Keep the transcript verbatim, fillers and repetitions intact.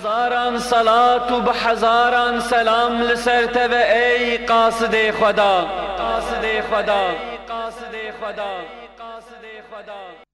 هزاران صلاة و بهزاران سلام لسرتو ای قاصد خدا، قاصد خدا، قاصد خدا، قاصد خدا.